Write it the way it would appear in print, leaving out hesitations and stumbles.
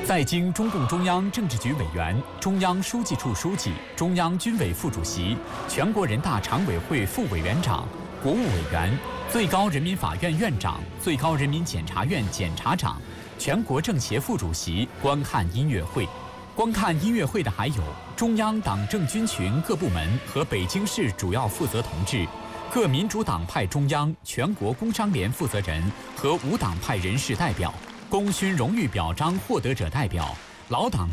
在京中共中央政治局委员、中央书记处书记、中央军委副主席、全国人大常委会副委员长、国务委员、最高人民法院院长、最高人民检察院检察长、全国政协副主席观看音乐会。观看音乐会的还有中央党政军群各部门和北京市主要负责同志、各民主党派中央、全国工商联负责人和无党派人士代表、功勋荣誉表彰获得者代表、老党